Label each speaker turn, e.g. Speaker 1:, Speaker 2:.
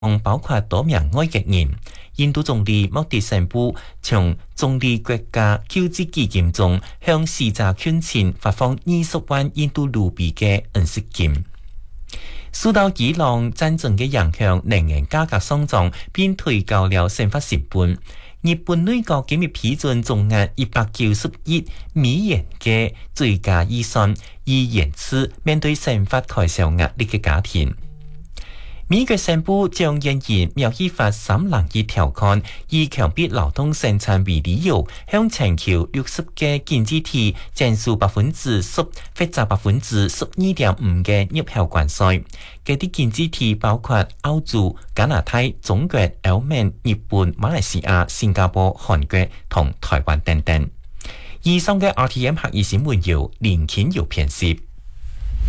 Speaker 1: 包括多名外籍人。印度總理莫迪宣布，從總理國家救濟基金中向死者捐錢發放20萬印度盧比嘅恩恤金。受到伊朗戰爭嘅影響，能源價格上漲，並推高了生活成本。日本內閣今日批准總額190億美元嘅追加預算，以延遲面對生活開銷壓力嘅家庭。美國宣布將引入貿易法301條款，以強迫勞動生產為理由，向全球60個經濟體徵收10%或者12.5%嘅入口關稅。這啲經濟體包括澳洲、加拿大、中國、歐盟、日本、馬來西亞、新加坡、韓國同台灣等等。以上嘅 RTM 客語新聞由連kiến瑤編輯。